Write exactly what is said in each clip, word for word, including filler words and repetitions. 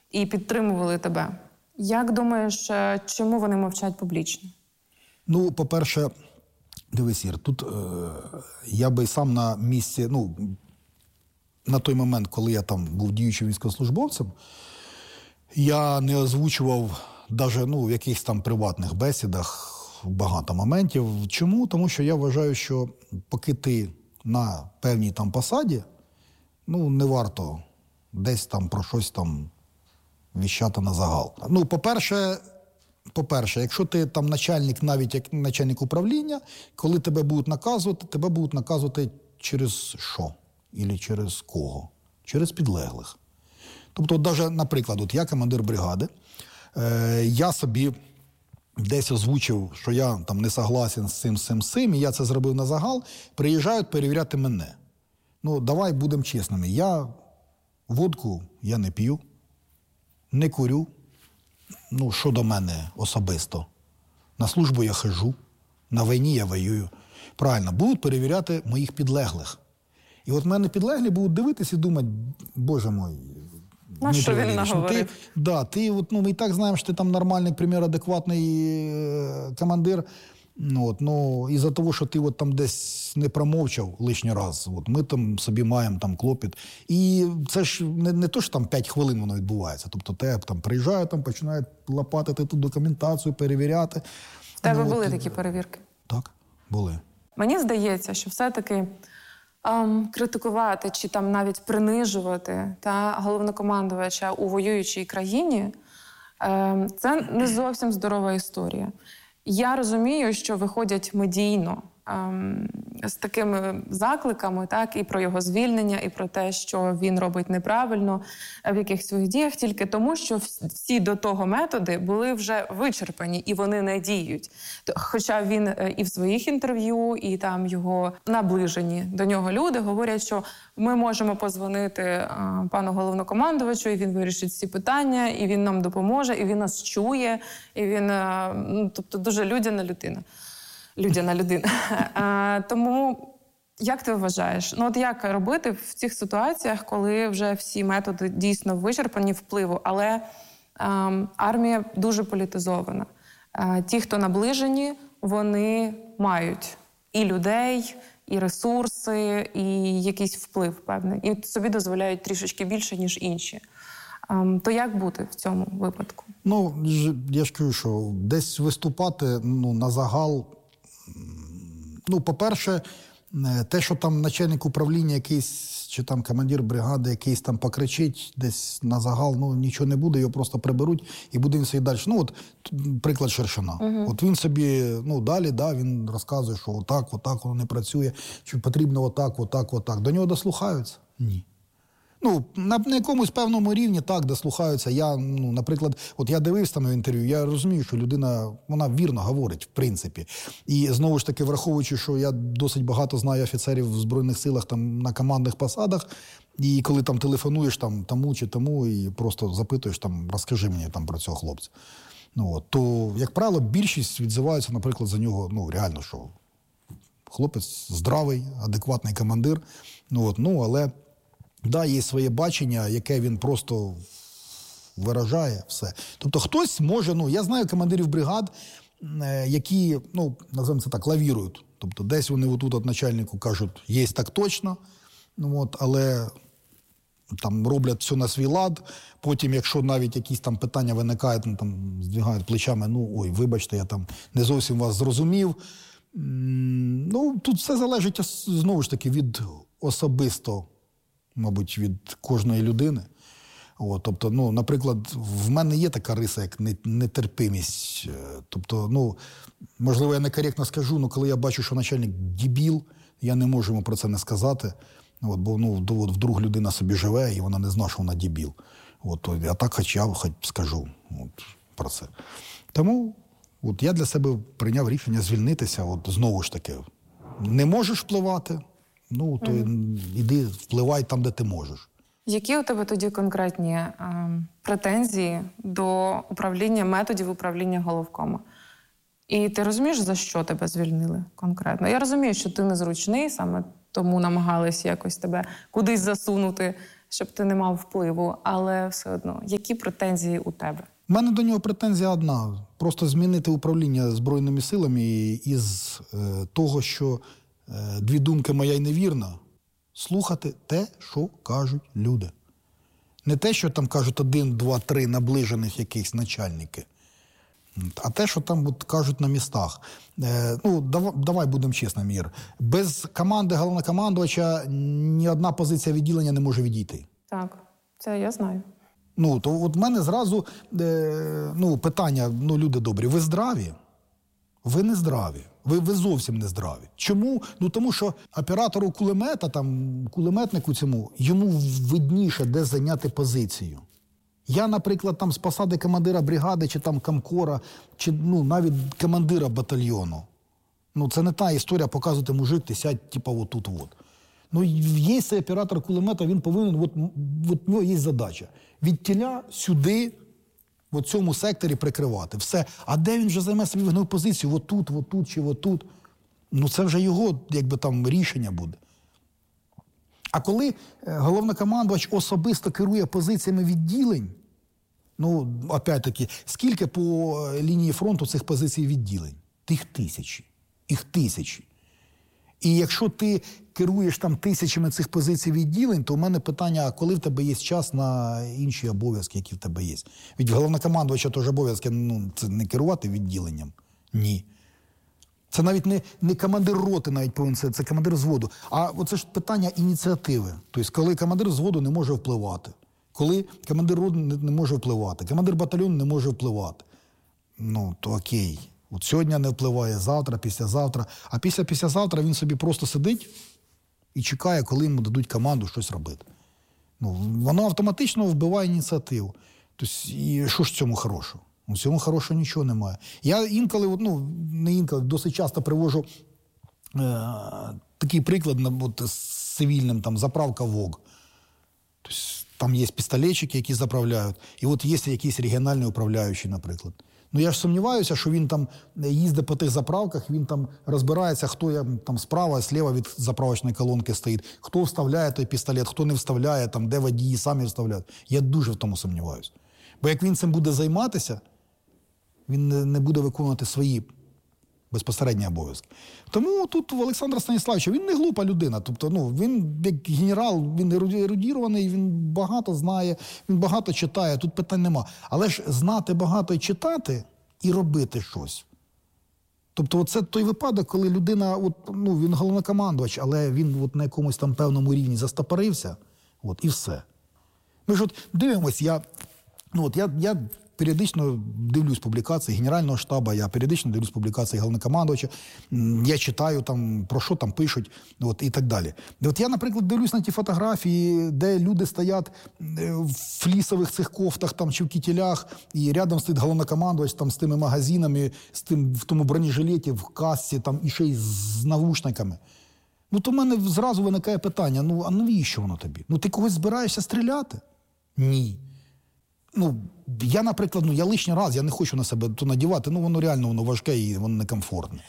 і підтримували тебе. Як думаєш, чому вони мовчать публічно? Ну, по-перше, дивись, Ір, тут е, я би сам на місці, ну, на той момент, коли я там був діючим військовослужбовцем, я не озвучував навіть ну, в якихось там приватних бесідах багато моментів. Чому? Тому що я вважаю, що поки ти на певній там посаді, ну, не варто десь там про щось там віщати на загал. Ну, по-перше, по-перше, якщо ти там начальник, навіть як начальник управління, коли тебе будуть наказувати, тебе будуть наказувати через що? Ілі через кого? Через підлеглих. Тобто, навіть, наприклад, от я командир бригади, е, я собі десь озвучив, що я там не согласен з цим, з цим, з цим, і я це зробив на загал, приїжджають перевіряти мене. Ну, давай будемо чесними. Я водку я не п'ю, не курю. Ну, що до мене особисто? На службу я хожу, на війні я воюю. Правильно, будуть перевіряти моїх підлеглих. І от мене підлеглі будуть дивитися і думати, боже мой, на що він наговорив? Ти, да, ти, от, ну, ми і так знаємо, що ти там нормальний, примір, адекватний е, командир. Ну, от, ну, із-за того, що ти от там десь не промовчав лишній раз, от, ми там собі маємо там клопіт. І це ж не, не то, що там п'ять хвилин воно відбувається. Тобто те там приїжджають, там починають лопатити ту документацію, перевіряти. В тебе ну, були от, такі перевірки? Так, були. Мені здається, що все-таки ем, критикувати чи там навіть принижувати та головнокомандувача у воюючій країні ем, – це не зовсім здорова історія. Я розумію, що виходять медійно ем, з такими закликами, так, і про його звільнення, і про те, що він робить неправильно в якихось своїх діях, тільки тому, що всі до того методи були вже вичерпані, і вони не діють. Хоча він і в своїх інтерв'ю, і там його наближені до нього люди говорять, що ми можемо позвонити а, пану головнокомандувачу, і він вирішить всі питання, і він нам допоможе, і він нас чує, і він, а, ну, тобто, дуже людяна людина. Людяна людина. А, тому, як ти вважаєш, ну от як робити в цих ситуаціях, коли вже всі методи дійсно вичерпані впливу, але а, армія дуже політизована. А, ті, хто наближені, вони мають і людей, і ресурси, і якийсь вплив певний. І собі дозволяють трішечки більше, ніж інші. А, то як бути в цьому випадку? Ну, я ж кажу, що десь виступати ну, на загал. Ну, по-перше, те, що там начальник управління якийсь, чи там командир бригади якийсь там покричить десь на загал, ну, нічого не буде, його просто приберуть, і буде він собі далі. Ну, от, приклад Шершина. Угу. От він собі, ну, далі, да, він розказує, що отак, отак воно не працює, чи потрібно отак, отак, отак. До нього дослухаються? Ні. Ну, на, на якомусь певному рівні так дослухаються. Я, ну, наприклад, от я дивився там інтерв'ю, я розумію, що людина, вона вірно говорить, в принципі. І знову ж таки, враховуючи, що я досить багато знаю офіцерів в Збройних силах там на командних посадах, і коли там телефонуєш там тому чи тому і просто запитуєш там, розкажи мені там про цього хлопця. Ну, от, то, як правило, більшість відзиваються, наприклад, за нього, ну, реально, що хлопець здравий, адекватний командир, ну, от, ну, але да, є своє бачення, яке він просто виражає все. Тобто хтось може, ну, я знаю командирів бригад, які, ну, називаємо це так, лавірують. Тобто десь вони отут от начальнику кажуть, є так точно, ну, от, але там роблять все на свій лад. Потім, якщо навіть якісь там питання виникають, ну, там, здвигають плечами, ну, ой, вибачте, я там не зовсім вас зрозумів. Ну, тут все залежить, знову ж таки, від особисто, мабуть, від кожної людини. От, тобто, ну, наприклад, в мене є така риса, як нетерпимість. Тобто, ну, можливо, я некоректно скажу, але коли я бачу, що начальник дебіл, я не можу йому про це не сказати. От, бо, ну, от, вдруг людина собі живе, і вона не знає, що вона дебіл. От, а так хоч я хоч скажу от, про це. Тому от, я для себе прийняв рішення звільнитися. От, знову ж таки, не можеш впливати, ну, то mm. іди, впливай там, де ти можеш. Які у тебе тоді конкретні е, претензії до управління, методів управління головкома? І ти розумієш, за що тебе звільнили конкретно? Я розумію, що ти незручний, саме тому намагались якось тебе кудись засунути, щоб ти не мав впливу, але все одно, які претензії у тебе? У мене до нього претензія одна. Просто змінити управління Збройними силами із е, того, що е, дві думки моя й невірна, слухати те, що кажуть люди. Не те, що там кажуть один, два, три наближених якихось начальники, а те, що там от, кажуть на містах. Е, ну, давай, давай будемо чесними, Ір. Без команди головнокомандувача ні одна позиція відділення не може відійти. Так, це я знаю. Ну, то от в мене зразу е, ну, питання, ну, люди добрі, ви здраві? Ви не здраві. Ви, ви зовсім не здраві. Чому? Ну, тому що оператору кулемета, там, кулеметнику цьому, йому видніше, де зайняти позицію. Я, наприклад, там з посади командира бригади, чи там комкора, чи ну, навіть командира батальйону. Ну, це не та історія показувати, мужик, ти сядь, типа, отут-от. Ну, є цей оператор кулемета, він повинен, от, от в нього є задача. Від тіля сюди, в цьому секторі прикривати. Все. А де він вже займе собі вогневу позицію? Отут, отут чи отут? Ну, це вже його, якби там, рішення буде. А коли головнокомандувач особисто керує позиціями відділень, ну, опять-таки, скільки по лінії фронту цих позицій відділень? Їх тисячі. Їх тисячі. І якщо ти керуєш там тисячами цих позицій відділень, то у мене питання, а коли в тебе є час на інші обов'язки, які в тебе є? Від головнокомандувача теж обов'язки, ну, це не керувати відділенням. Ні. Це навіть не, не командир роти навіть повинен, це, це командир взводу. А оце ж питання ініціативи. Тобто, коли командир взводу не може впливати, коли командир роти не, не може впливати, командир батальйону не може впливати. Ну, то окей. От сьогодні не впливає, завтра, післязавтра. А після-післязавтра він собі просто сидить і чекає, коли йому дадуть команду щось робити. Ну, воно автоматично вбиває ініціативу. Тобто, і що ж в цьому хорошого? У цьому хорошого нічого немає. Я інколи, ну, не інколи, досить часто привожу е, такий приклад от, з цивільним, там, заправка ВОГ. Тобто, там є пістолетчики, які заправляють, і от є якийсь регіональний управляючий, наприклад. Ну, я ж сумніваюся, що він там їздить по тих заправках, він там розбирається, хто там справа, зліва від заправочної колонки стоїть, хто вставляє той пістолет, хто не вставляє, там, де водії самі вставляють. Я дуже в тому сумніваюся. Бо як він цим буде займатися, він не буде виконувати свої безпосередні обов'язки. Тому тут в Олександра Станіславовича, він не глупа людина. Тобто, ну, він як генерал, він ерудірований, він багато знає, він багато читає, тут питань нема. Але ж знати багато і читати і робити щось. Тобто це той випадок, коли людина, от, ну, він головнокомандувач, але він от на якомусь там певному рівні застопорився, от, і все. Ми ж от дивимось, я, ну, от, я, я періодично дивлюсь публікації Генерального штабу, я періодично дивлюсь публікації головнокомандувача, я читаю, там, про що там пишуть, от, і так далі. От я, наприклад, дивлюсь на ті фотографії, де люди стоять в флісових цих кофтах там, чи в кітелях, і рядом стоїть головнокомандувач там, з тими магазинами, з тим, в тому бронежилеті, в касці, там, і ще й з навушниками. Ну, то в мене зразу виникає питання, ну, а навіщо воно тобі? Ну, ти когось збираєшся стріляти? Ні. Ну, я, наприклад, ну, я лишній раз, я не хочу на себе то надівати, ну, воно реально воно важке і воно некомфортне.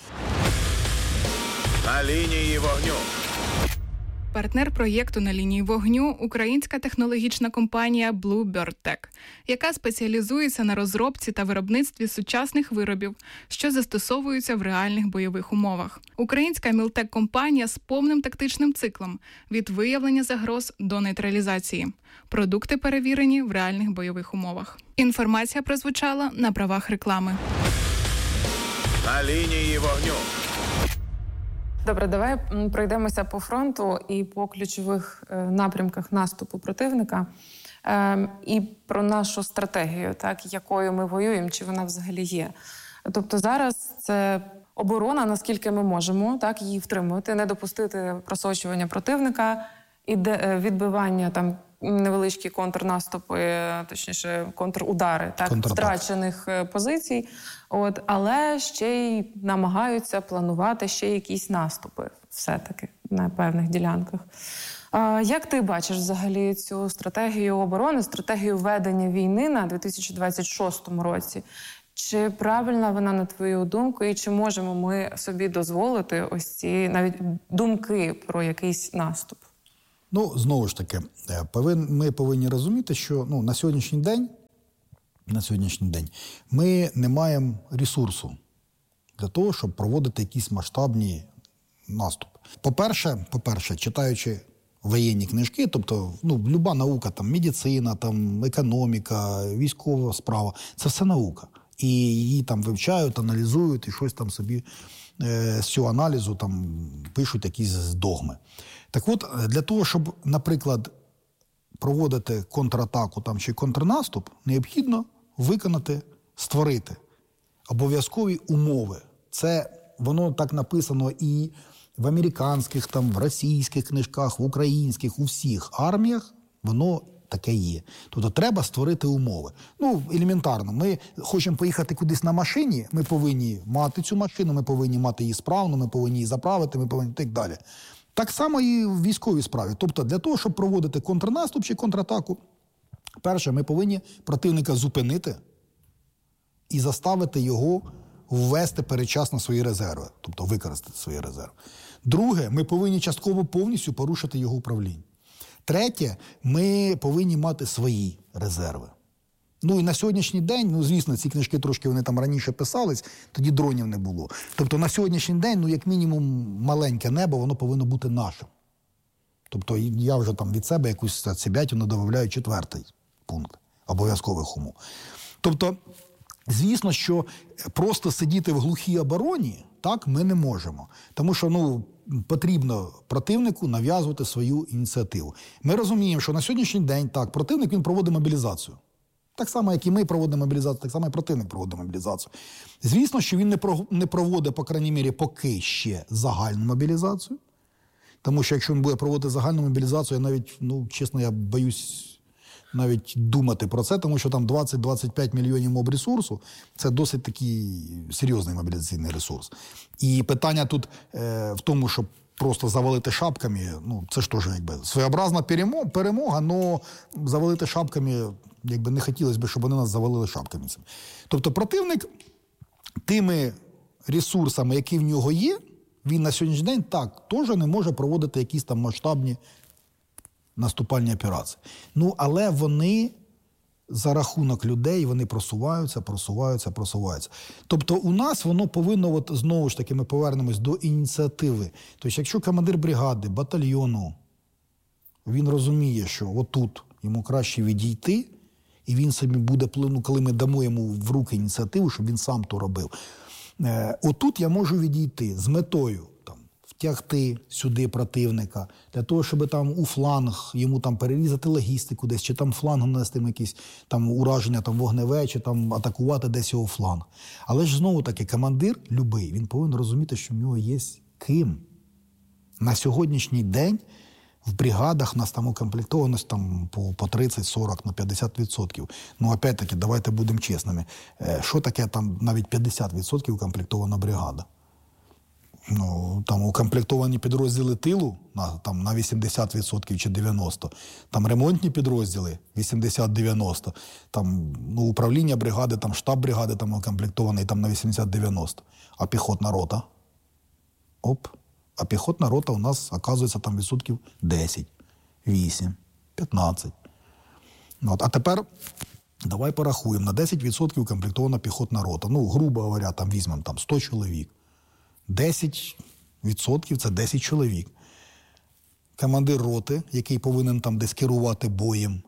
На лінії вогню. Партнер проєкту «На лінії вогню» – українська технологічна компанія Bluebird Tech, яка спеціалізується на розробці та виробництві сучасних виробів, що застосовуються в реальних бойових умовах. Українська мілтек-компанія з повним тактичним циклом – від виявлення загроз до нейтралізації. Продукти перевірені в реальних бойових умовах. Інформація прозвучала на правах реклами. На лінії вогню. Добре, давай пройдемося по фронту і по ключових напрямках наступу противника. І про нашу стратегію, так, якою ми воюємо, чи вона взагалі є. Тобто зараз це оборона, наскільки ми можемо, так, її втримувати, не допустити просочування противника, і відбивання там невеличкі контрнаступи, точніше контрудари, так, втрачених позицій. От, але ще й намагаються планувати ще якісь наступи все-таки на певних ділянках. А, як ти бачиш взагалі цю стратегію оборони, стратегію ведення війни на дві тисячі двадцять шостому році? Чи правильна вона, на твою думку, і чи можемо ми собі дозволити ось ці навіть думки про якийсь наступ? Ну, знову ж таки, ми повинні розуміти, що ну, на сьогоднішній день, на сьогоднішній день ми не маємо ресурсу для того, щоб проводити якісь масштабні наступи. По-перше, по-перше, читаючи воєнні книжки, тобто ну, люба наука, там, медицина, там, економіка, військова справа, це все наука. І її там вивчають, аналізують і щось там собі е, з цього аналізу там пишуть якісь догми. Так от, для того, щоб, наприклад, проводити контратаку там, чи контрнаступ, необхідно виконати, створити обов'язкові умови. Це воно так написано і в американських, там, в російських книжках, в українських, у всіх арміях воно таке є. Тобто треба створити умови. Ну, елементарно, ми хочемо поїхати кудись на машині, ми повинні мати цю машину, ми повинні мати її справну, ми повинні її заправити, ми повинні так далі. Так само і в військовій справі. Тобто для того, щоб проводити контрнаступ чи контратаку, перше, ми повинні противника зупинити і заставити його ввести передчасно свої резерви, тобто використати свої резерви. Друге, ми повинні частково повністю порушити його управління. Третє, ми повинні мати свої резерви. Ну і на сьогоднішній день, ну звісно, ці книжки трошки вони там раніше писались, тоді дронів не було. Тобто на сьогоднішній день, ну як мінімум, маленьке небо, воно повинно бути нашим. Тобто я вже там від себе якусь цебятину додаю четвертий пункт обов'язкових умов. Тобто, звісно, що просто сидіти в глухій обороні, так, ми не можемо. Тому що, ну, потрібно противнику нав'язувати свою ініціативу. Ми розуміємо, що на сьогоднішній день, так, противник, він проводить мобілізацію. Так само, як і ми проводимо мобілізацію, так само і противник проводить мобілізацію. Звісно, що він не, про, не проводить, по крайній мірі, поки ще загальну мобілізацію. Тому що якщо він буде проводити загальну мобілізацію, я навіть, ну, чесно, я боюсь навіть думати про це, тому що там двадцять-двадцять п'ять мільйонів мобресурсу – це досить такий серйозний мобілізаційний ресурс. І питання тут е, в тому, щоб просто завалити шапками, ну, це ж теж якби своєобразна перемога, але завалити шапками, якби не хотілося б, щоб вони нас завалили шапками. Тобто противник тими ресурсами, які в нього є, він на сьогоднішній день так, теж не може проводити якісь там масштабні наступальні операції. Ну, але вони за рахунок людей, вони просуваються, просуваються, просуваються. Тобто у нас воно повинно, от, знову ж таки, ми повернемось до ініціативи. Тобто, якщо командир бригади, батальйону, він розуміє, що отут йому краще відійти, і він собі буде, ну, коли ми дамо йому в руки ініціативу, щоб він сам то робив. Е, отут я можу відійти з метою втягти сюди противника, для того, щоб там у фланг йому там перерізати логістику десь, чи там флангом нанести якісь там ураження там вогневе, чи там атакувати десь його фланг. Але ж знову-таки командир любий, він повинен розуміти, що в нього є ким. На сьогоднішній день в бригадах у нас там укомплектованість там по, по тридцять, сорок, на п'ятдесят відсотків. Ну, опять-таки, давайте будемо чесними. Що таке там навіть п'ятдесят відсотків укомплектована бригада? Ну, там укомплектовані підрозділи тилу на, там, на вісімдесят відсотків чи дев'яносто відсотків. Там ремонтні підрозділи вісімдесят-дев'яносто відсотків. Там, ну, управління бригади, там, штаб бригади там укомплектований там, на вісімдесят-дев'яносто відсотків. А піхотна рота? Оп. А піхотна рота у нас, оказується, там відсотків десять, вісім, п'ятнадцять. От. А тепер давай порахуємо. На десять відсотків укомплектована піхотна рота. Ну, грубо говоря, там візьмемо там, сто чоловік. десять відсотків – це десять чоловік. Командир роти, який повинен там десь керувати боєм,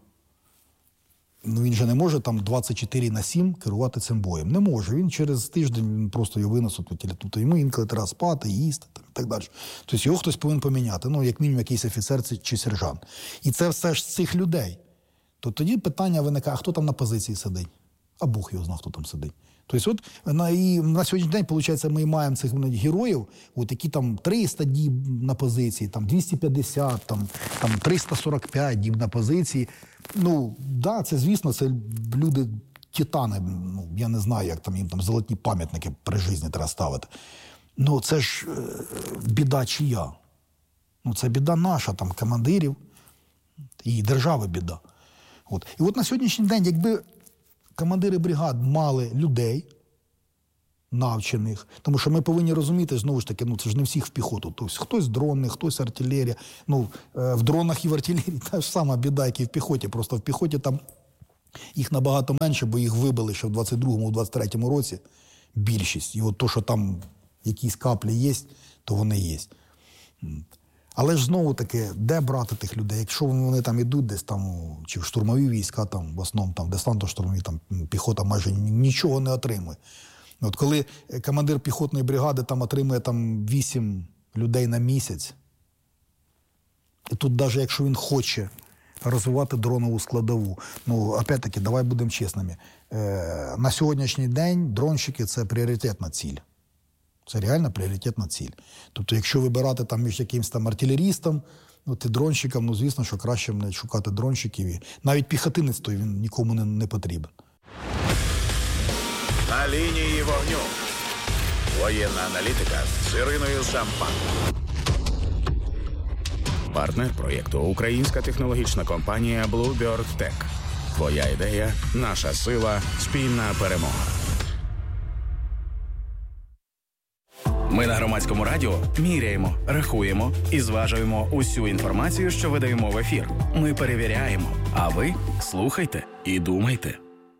ну він же не може там двадцять чотири на сім керувати цим боєм. Не може. Він через тиждень він просто його винесуть. Тобто йому інколи треба спати, їсти там, і так далі. Тобто його хтось повинен поміняти. Ну, як мінімум, якийсь офіцер чи сержант. І це все ж з цих людей. То тоді питання виникає, а хто там на позиції сидить? А Бог його знає, хто там сидить. Тобто от на, і на сьогоднішній день, виходить, ми маємо цих героїв, от, які там триста діб на позиції, там двісті п'ятдесят, там, там триста сорок п'ять діб на позиції. Ну, да, це, звісно, це люди титани. Ну, я не знаю, як там їм там золоті пам'ятники при житті треба ставити. Ну, це ж е, біда чия? Ну, це біда наша, там, командирів і держави біда. От. І от на сьогоднішній день, якби командири бригад мали людей, навчених. Тому що ми повинні розуміти, знову ж таки, ну це ж не всіх в піхоту. Тобто хтось дрони, хтось артилерія. Ну, в дронах і в артилерії та ж сама біда, як і в піхоті. Просто в піхоті там їх набагато менше, бо їх вибили ще в двадцять другому, двадцять третьому році більшість. І от то, що там якісь каплі є, то вони є. Але ж знову таки, де брати тих людей? Якщо вони там ідуть десь там, чи в штурмові війська, там, в основному там, десантно-штурмові, там, піхота майже нічого не отримує. От коли командир піхотної бригади там отримує там вісім людей на місяць, і тут навіть якщо він хоче розвивати дронову складову, ну, опять-таки, давай будемо чесними, е, на сьогоднішній день дронщики – це пріоритетна ціль. Це реально пріоритетна ціль. Тобто, якщо вибирати там між якимось там артилерістом, ну, ти дронщиком, ну, звісно, що краще не шукати дронщиків. І навіть піхотинець той, він нікому не, не потрібен. На лінії вогню. Воєнна аналітика з Іриною Сампан. Партнер проєкту – українська технологічна компанія Bluebird Tech. Твоя ідея – наша сила, спільна перемога. Ми на Громадському радіо міряємо, рахуємо і зважуємо усю інформацію, що видаємо в ефір. Ми перевіряємо, а ви слухайте і думайте.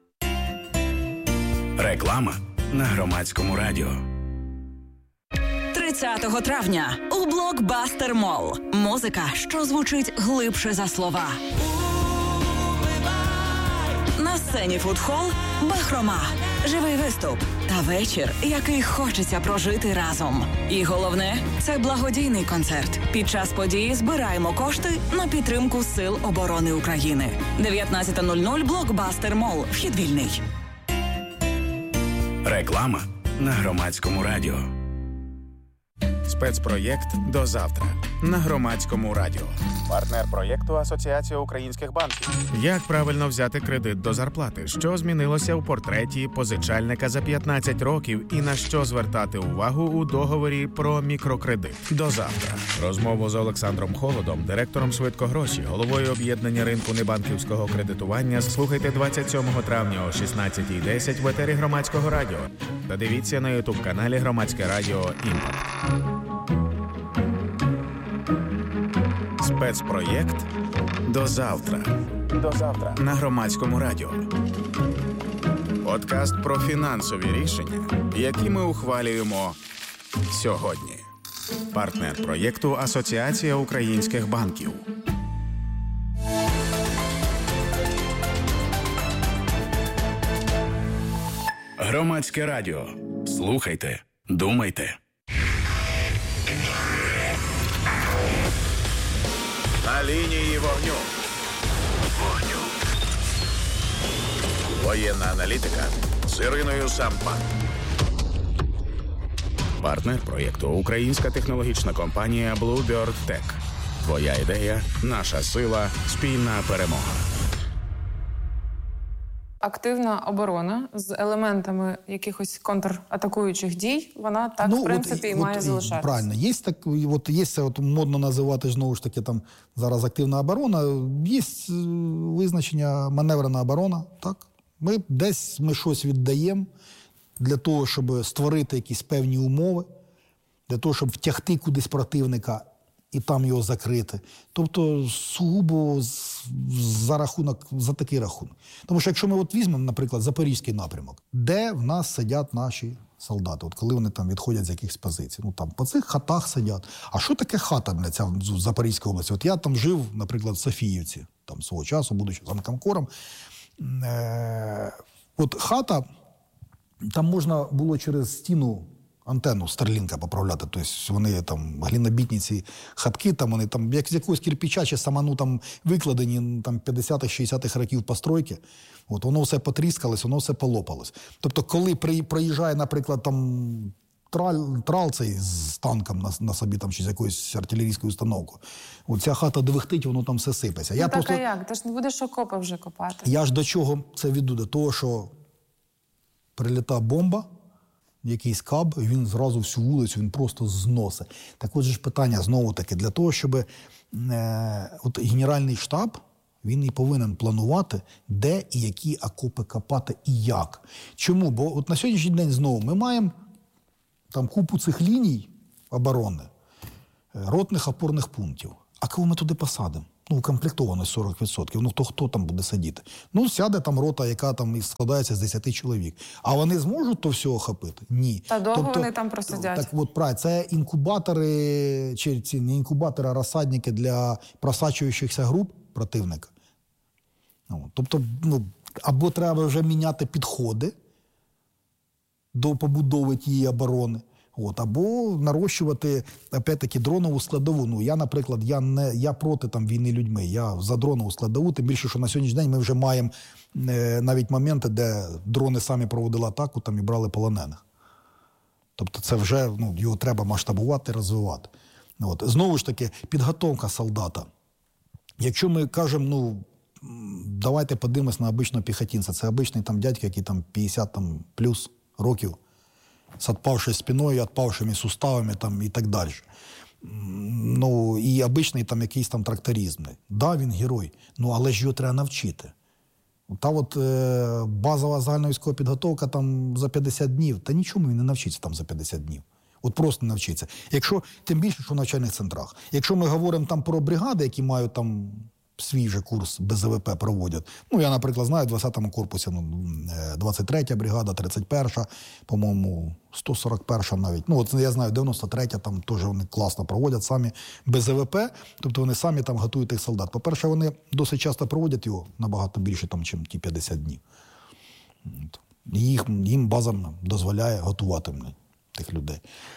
Реклама на Громадському радіо. тридцятого травня у Блокбастер Молл. Музика, що звучить глибше за слова. На сцені фудхол «Бахрома». Живий виступ та вечір, який хочеться прожити разом. І головне – це благодійний концерт. Під час події збираємо кошти на підтримку Сил оборони України. дев'ятнадцята нуль нуль Блокбастер Молл. Вхід вільний. Реклама на Громадському радіо. Спецпроєкт «До завтра» на Громадському радіо. Партнер проєкту – Асоціація українських банків. Як правильно взяти кредит до зарплати? Що змінилося у портреті позичальника за п'ятнадцять років? І на що звертати увагу у договорі про мікрокредит? До завтра. Розмову з Олександром Холодом, директором «Швидкогроші», головою об'єднання ринку небанківського кредитування, слухайте двадцять сьомого травня о шістнадцятій десять в етері Громадського радіо. Та дивіться на ютуб-каналі Громадське радіо «Імпакт». Спецпроєкт «До завтра». До завтра на Громадському радіо. Подкаст про фінансові рішення, які ми ухвалюємо сьогодні. Партнер проєкту – Асоціація українських банків. Громадське радіо. Слухайте, думайте. На лінії вогню. Вогню. Воєнна аналітика з Іриною Сампан. Партнер проєкту – українська технологічна компанія Bluebird Tech. Твоя ідея – наша сила, спільна перемога. Активна оборона з елементами якихось контратакуючих дій, вона так, Ну, в принципі, от, і має от, залишатися. Правильно. Є так, от є це от модно називати, знову ж таки, там зараз активна оборона. Є визначення маневрена оборона, так? Ми десь ми щось віддаємо для того, щоб створити якісь певні умови, для того, щоб втягти кудись противника і там його закрити. Тобто сугубо за рахунок, за такий рахунок. Тому що якщо ми от візьмемо, наприклад, Запорізький напрямок, де в нас сидять наші солдати, от коли вони там відходять з якихось позицій, ну там по цих хатах сидять. А що таке хата для ця в Запорізькій області? От я там жив, наприклад, в Софіївці, там свого часу, будучи замкомкором. Е- от хата, там можна було через стіну антенну Старлінка поправляти, тобто вони там глинобітні ці хатки, там вони там як з якогось кирпича чи саману там викладені там п'ятдесятих-шістдесятих років постройки, от воно все потріскалось, воно все полопалось. Тобто, коли при, проїжджає, наприклад, там трал, трал цей з танком на, на собі там чи з якоюсь артилерійською установкою, от ця хата двихтить, воно там все сипеться. Ну Я так, просто, а як? Ти ж не будеш окопи вже копати. Я ж до чого це веду? До того, що приліта бомба, якийсь каб, і він зразу всю вулицю, він просто зносить. Так от же ж питання, знову-таки, для того, щоб е, от Генеральний штаб, він і повинен планувати, де і які окопи копати і як. Чому? Бо от на сьогоднішній день знову ми маємо там купу цих ліній оборони, ротних опорних пунктів. А кого ми туди посадимо? Ну, укомплектовано сорок відсотків. Ну, то хто там буде сидіти? Ну, сяде там рота, яка там складається з десяти чоловік. А вони зможуть то все охопити? Ні. Та довго тобто, вони там просидять. Так от, правильно, це інкубатори, чи ці не інкубатори, а розсадники для просачуючихся груп противника. Ну, тобто, ну, або треба вже міняти підходи до побудови тієї оборони, от, або нарощувати, опять-таки, дронову складову. Ну, я, наприклад, я, не, я проти там, війни людьми, я за дронову складову, тим більше, що на сьогоднішній день ми вже маємо е, навіть моменти, де дрони самі проводили атаку там, і брали полонених. Тобто це вже, ну, його треба масштабувати, розвивати. От. Знову ж таки, підготовка солдата. Якщо ми кажемо, ну, давайте подивимось на обичного піхотинця. Це обичний там дядька, який там п'ятдесят там, плюс років, з відпавшою спиною, відпавшими суставами там, і так далі. Ну, і обичний там якийсь там тракторизм. Да, він герой, ну, але ж його треба навчити. Та от е, базова загальновійськова підготовка там за п'ятдесят днів, та нічому він не навчиться там за п'ятдесят днів. От просто не навчиться. Якщо, тим більше, що в навчальних центрах. Якщо ми говоримо там про бригади, які мають там свій же курс Б З В П проводять. Ну, я, наприклад, знаю, в двадцятому корпусі, ну, двадцять третя бригада, тридцять перша, по-моєму, сто сорок перша навіть. Ну, от я знаю, дев'яносто третя, там теж вони класно проводять самі Б З В П, тобто вони самі там готують тих солдат. По-перше, вони досить часто проводять його набагато більше, там, ніж ті п'ятдесят днів. Їх, їм база дозволяє готувати тих людей.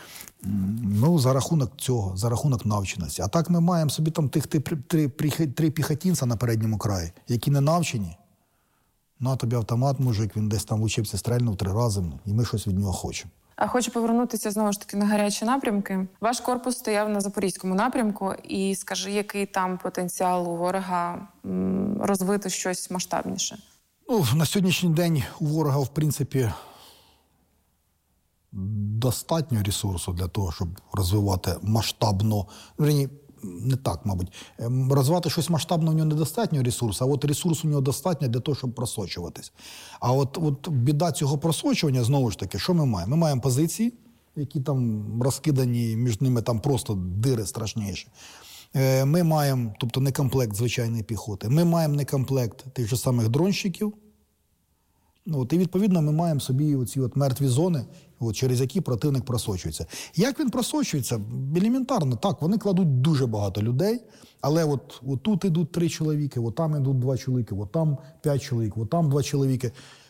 Ну, за рахунок цього, за рахунок навченості. А так ми маємо собі там тих три, три, три піхотинця на передньому краї, які не навчені. На тобі автомат, мужик, він десь там учився, стрельнув три рази, і ми щось від нього хочемо. А хочу повернутися знову ж таки на гарячі напрямки. Ваш корпус стояв на Запорізькому напрямку, і скажи, який там потенціал у ворога м, розвити щось масштабніше? Ну, на сьогоднішній день у ворога, в принципі, достатньо ресурсу для того, щоб розвивати масштабно, не так, мабуть, розвивати щось масштабно у нього недостатньо ресурсу, а от ресурсу у нього достатньо для того, щоб просочуватись. А от, от біда цього просочування, знову ж таки, що ми маємо? Ми маємо позиції, які там розкидані, між ними там просто дири страшніші. Ми маємо, тобто не комплект звичайної піхоти, ми маємо не комплект тих же самих дронщиків. От, і, відповідно, ми маємо собі оці от мертві зони, от, через які противник просочується. Як він просочується? Елементарно. Так, вони кладуть дуже багато людей, але от, от тут йдуть три чоловіки, от там йдуть два чоловіки, от там п'ять чоловік, от там два чоловіки.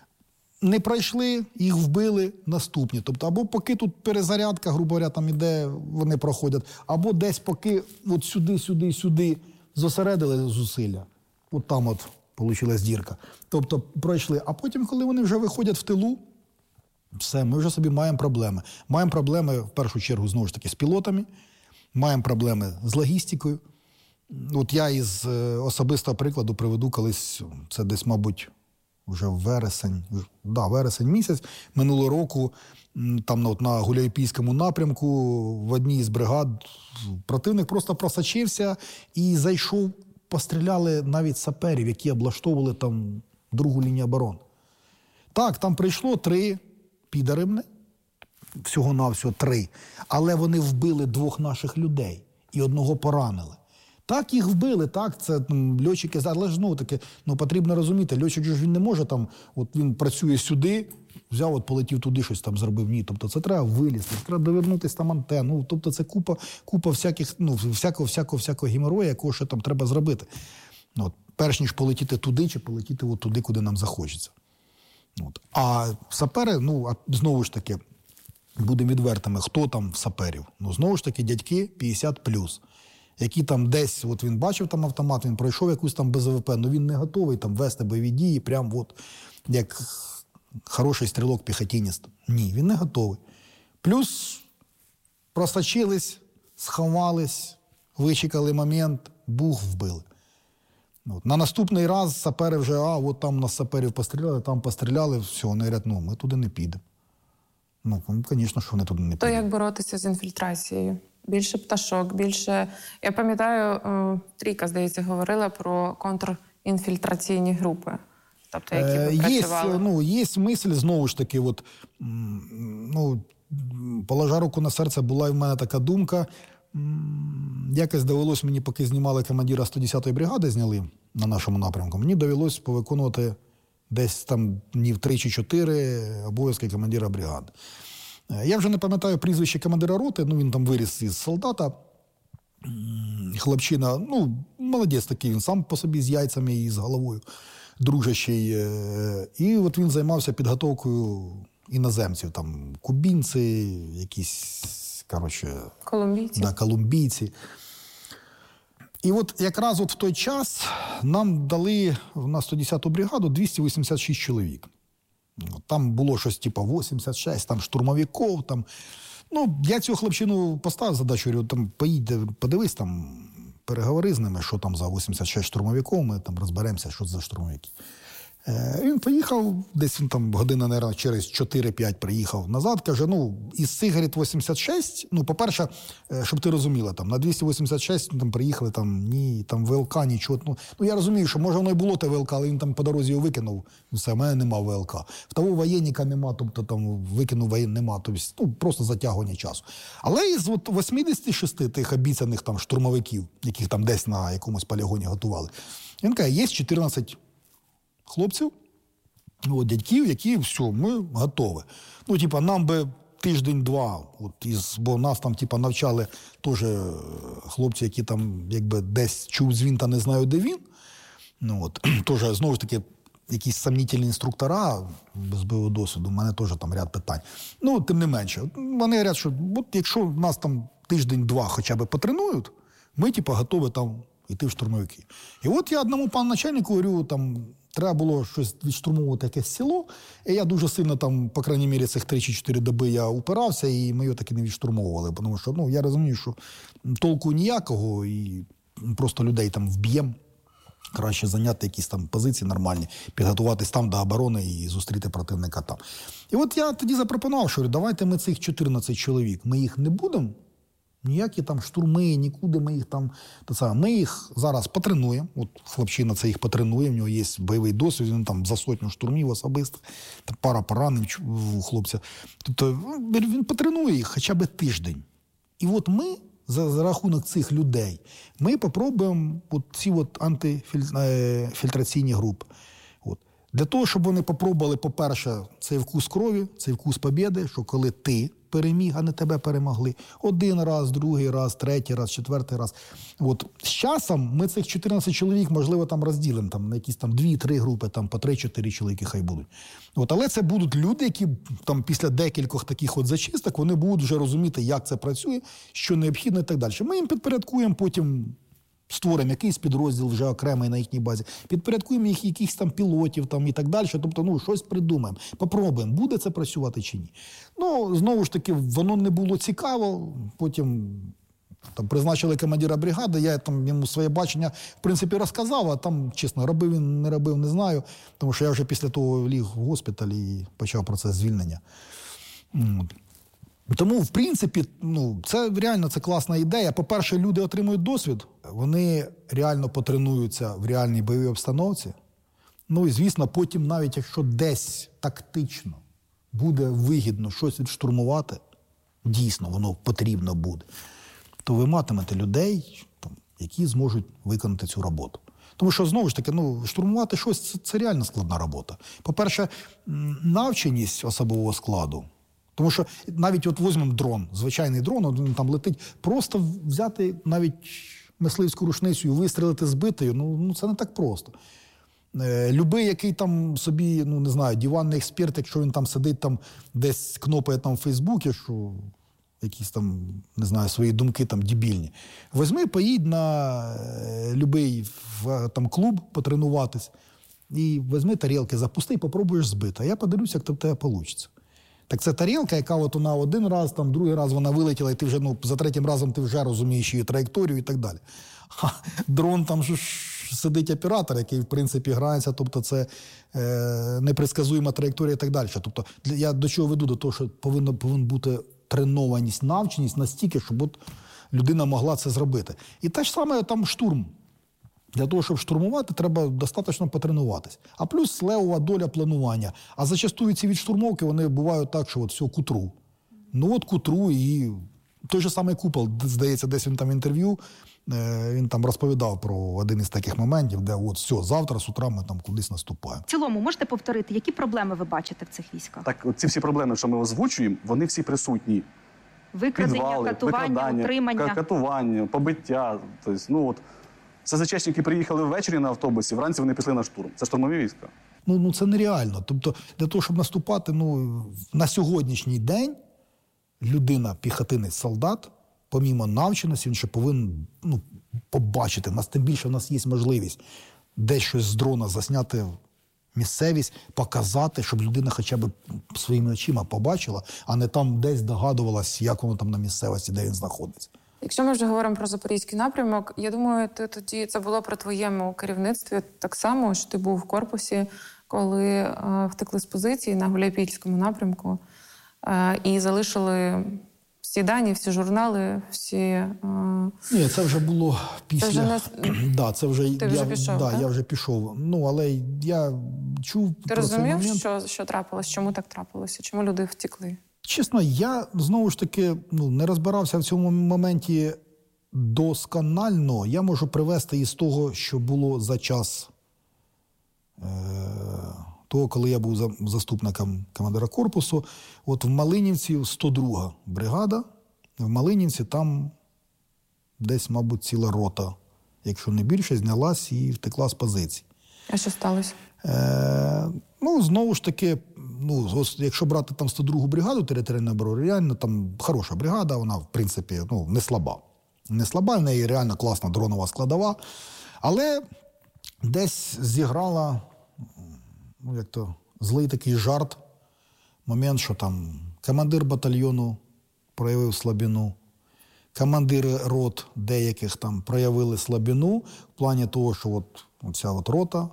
Не пройшли, їх вбили наступні. Тобто, або поки тут перезарядка, грубо говоря, там іде, вони проходять, або десь поки от сюди, сюди, сюди зосередили зусилля. От там от получилась дірка. Тобто пройшли. А потім, коли вони вже виходять в тилу, все, ми вже собі маємо проблеми. Маємо проблеми, в першу чергу, знову ж таки, з пілотами, маємо проблеми з логістикою. От я із особистого прикладу приведу колись, це десь, мабуть, вже вересень, да, вересень місяць, минулого року, там от, на Гуляйпійському напрямку, в одній з бригад противник просто просочився і зайшов, постріляли навіть саперів, які облаштовували там другу лінію оборони. Так, там прийшло три підари, всього-навсього три, але вони вбили двох наших людей і одного поранили. Так, їх вбили, так, це там, льотчики, але ж, ну, таке, ну, потрібно розуміти, льотчик же він не може там, от він працює сюди, взяв, от полетів туди, щось там зробив, ні, тобто це треба вилізти, треба довернутися там антенн, ну, тобто це купа, купа всяких, ну, всякого, всякого, всякого геморрою, якого ще там треба зробити. От, перш ніж полетіти туди, чи полетіти от туди, куди нам захочеться. От. А сапери, ну, а знову ж таки, будемо відвертими, хто там в саперів? Ну, знову ж таки, дядьки п'ятдесят плюс. Які там десь, от він бачив там автомат, він пройшов якусь там Б З В П, але він не готовий там вести бойові дії, прям от як хороший стрілок-піхотиніст. Ні, він не готовий. Плюс просочились, сховались, вичекали момент, бух, вбили. От. На наступний раз сапери вже, а, от там нас саперів постріляли, там постріляли, все, вони говорять, ну, ми туди не підемо. Ну, звісно, що вони туди не підуть. То як боротися з інфільтрацією? Більше пташок, більше... Я пам'ятаю, Трійка, здається, говорила про контрінфільтраційні групи, тобто, які ви працювали. Є, ну, є мисль, знову ж таки, от, ну, положа руку на серце, була в мене така думка. Якось довелось мені, поки знімали командира сто десятої бригади, зняли на нашому напрямку, мені довелось повиконувати десь там днів три чи чотири обов'язки командира бригади. Я вже не пам'ятаю прізвище командира роти, ну він там виріс із солдата. Хлопчина, ну, молодець такий, він сам по собі з яйцями і з головою дружащий. І от він займався підготовкою іноземців, там кубінці, якісь, коротше, колумбійці. Да, колумбійці. І от якраз от в той час нам дали на сто десяту бригаду двісті вісімдесят шість чоловік. Там було щось типу вісімдесят шість, там штурмовиків, там. Ну, я цього хлопчину поставив задачу, говорю, там поїдь, подивись, там, переговори з ними, що там за вісімдесят шість штурмовиків, ми там розберемося, що це за штурмовики. Е, він поїхав, десь він там година, мабуть, через чотири-п'ять приїхав назад, каже, ну, із сигарет вісімдесят шість, ну, по-перше, щоб ти розуміла, там, на двісті вісімдесят шість там приїхали, там, ні, там, ВЛК, нічого, ну, ну, я розумію, що, може, воно і було те ВЛК, але він там по дорозі його викинув, все, в мене нема ВЛК. В того воєнника нема, тобто, там, викинув воєн, нема, тобто, ну, просто затягування часу. Але із от вісімдесят шість тих обіцяних там штурмовиків, яких там десь на якомусь полігоні готували, він каже, є чотирнадцять хлопців, от, дядьків, які, все, ми готові. Ну, типа, нам би тиждень-два, от, із, бо нас там, типа, навчали теж хлопці, які там, якби, десь чув дзвін та не знаю, де він. Ну, от, теж, знову ж таки, якісь сомнітельні інструктора без бойового досвіду, у мене теж там ряд питань. Ну, тим не менше, вони говорять, що от, якщо нас там тиждень-два хоча б потренують, ми, типа, готові там йти в штурмовики. І от я одному пану начальнику говорю, там, треба було щось відштурмовувати якесь село, і я дуже сильно там, по крайній мірі, цих три чи чотири доби я упирався, і ми його таки не відштурмовували, тому що, ну, я розумію, що толку ніякого, і просто людей там вб'ємо. Краще зайняти якісь там позиції нормальні, підготуватись там до оборони і зустріти противника там. І от я тоді запропонував, що давайте ми цих чотирнадцять чоловік, ми їх не будемо, ніякі там штурми, нікуди ми їх там... Ми їх зараз потренуємо, от хлопчина це їх потренує, в нього є бойовий досвід, він там за сотню штурмів особисто, пара поранень у хлопця. Тобто він потренує їх хоча б тиждень. І от ми, за, за рахунок цих людей, ми попробуємо от ці от антифільтраційні групи. От. Для того, щоб вони попробували, по-перше, цей вкус крові, цей вкус побєди, що коли ти переміг, а не тебе перемогли. Один раз, другий раз, третій раз, четвертий раз. От. З часом ми цих чотирнадцять чоловік, можливо, там розділимо там, на якісь там дві-три групи, там, по три-чотири чоловіки хай будуть. От. Але це будуть люди, які там, після декількох таких от зачисток, вони будуть вже розуміти, як це працює, що необхідно і так далі. Ми їм підпорядкуємо потім, створимо якийсь підрозділ вже окремий на їхній базі, підпорядкуємо їх якихось там пілотів там, і так далі, тобто, ну, щось придумаємо, попробуємо, буде це працювати чи ні. Ну, знову ж таки, воно не було цікаво, потім там призначили командира бригади, я там йому своє бачення, в принципі, розказав, а там, чесно, робив він, не робив, не знаю, тому що я вже після того ліг в госпіталь і почав процес звільнення. Тому, в принципі, ну, це реально це класна ідея. По-перше, люди отримують досвід, вони реально потренуються в реальній бойовій обстановці. Ну і, звісно, потім, навіть якщо десь тактично буде вигідно щось відштурмувати, дійсно, воно потрібно буде, то ви матимете людей, там, які зможуть виконати цю роботу. Тому що, знову ж таки, ну, штурмувати щось – це, це реально складна робота. По-перше, навченість особового складу. Тому що навіть от візьмемо дрон, звичайний дрон, він там летить, просто взяти навіть мисливську рушницю і вистрілити збитою, ну, ну це не так просто. Е, любий, який там собі, ну не знаю, диванний експерт, якщо він там сидить, там десь кнопає там в Фейсбуці, що якісь там, не знаю, свої думки там дебільні. Візьми, поїдь на е, любий в, там, клуб потренуватись і візьми тарілки, запусти і попробуєш збити. А я подивлюся, як то в тебе вийде. Так це тарілка, яка от вона один раз, там другий раз вона вилетіла, і ти вже, ну, за третім разом ти вже розумієш її траєкторію і так далі. А дрон, там ж сидить оператор, який, в принципі, грається, тобто це е, непредсказуєма траєкторія і так далі. Тобто я до чого веду? До того, що повинна, повинна бути тренованість, навченість настільки, щоб от людина могла це зробити. І те ж саме там штурм. Для того, щоб штурмувати, треба достатньо потренуватись. А плюс левова доля планування. А зачастую ці відштурмовки, вони бувають так, що от все к утру. Ну от к утру і той же самий Купол, здається, десь він там інтерв'ю, він там розповідав про один із таких моментів, де от все, завтра з утра ми там кудись наступаємо. В цілому, можете повторити, які проблеми ви бачите в цих військах? Так, ці всі проблеми, що ми озвучуємо, вони всі присутні. Викрадення, Підвали, катування, викрадання, утримання. катування, побиття. Тобто, ну от, це ЗЧСники приїхали ввечері на автобусі, вранці вони пішли на штурм. Це штурмові війська. Ну, ну це нереально. Тобто, для того, щоб наступати, ну, на сьогоднішній день людина, піхотинець, солдат, помімо навченості, він ще повинен ну, побачити. У нас тим більше в нас є можливість десь щось з дрона засняти місцевість, показати, щоб людина хоча б своїми очима побачила, а не там десь догадувалась, як воно там на місцевості, де він знаходиться. Якщо ми вже говоримо про Запорізький напрямок, я думаю, ти тоді це було при твоєму керівництві так само, що ти був в корпусі, коли е, втекли з позиції на Гуляйпільському напрямку е, і залишили всі дані, всі журнали, всі... Е... Ні, це вже було після... Це вже не... да, це вже... Ти вже я, пішов, да, так? я вже пішов. Ну, але я чув Ти про розумів, цей момент. що, що трапилось? Чому так трапилося? Чому люди втекли? Чесно, я, знову ж таки, ну, не розбирався в цьому моменті досконально. Я можу привести із того, що було за час е- того, коли я був за- заступником командира корпусу. От в Малинівці сто друга бригада. В Малинівці там десь, мабуть, ціла рота, якщо не більше, знялась і втекла з позицій. А що сталося? Е, ну, знову ж таки, ну, ось, якщо брати там сто другу бригаду територіальної оборони, реально там хороша бригада, вона, в принципі, ну, не слаба. Не слаба, в неї реально класна дронова складова. Але десь зіграла, ну, як то, злий такий жарт, момент, що там командир батальйону проявив слабину, командири рот деяких там проявили слабину в плані того, що от оця от рота,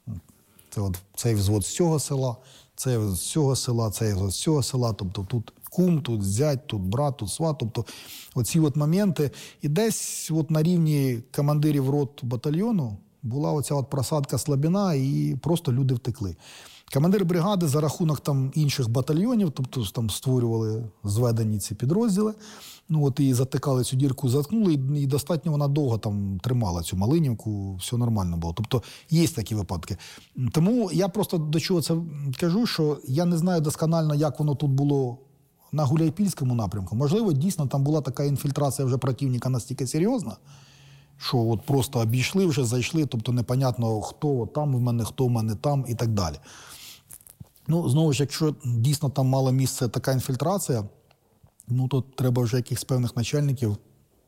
це от цей взвод з цього села, цей з цього села, цей взвод з цього села, тобто тут кум, тут зять, тут брат, тут сват, тобто оці от моменти. І десь от на рівні командирів рот батальйону була оця от просадка слабина, і просто люди втекли. Командир бригади за рахунок там інших батальйонів, тобто там створювали зведені ці підрозділи, ну от і затикали цю дірку, заткнули, і, і достатньо вона довго там тримала цю Малинівку, все нормально було. Тобто є такі випадки. Тому я просто до чого це кажу, що я не знаю досконально, як воно тут було на Гуляйпільському напрямку. Можливо, дійсно там була така інфільтрація вже противника настільки серйозна, що от просто обійшли, вже зайшли, тобто непонятно, хто там в мене, хто в мене там і так далі. Ну, знову ж, якщо дійсно там мала місце така інфільтрація, ну, то треба вже якихось певних начальників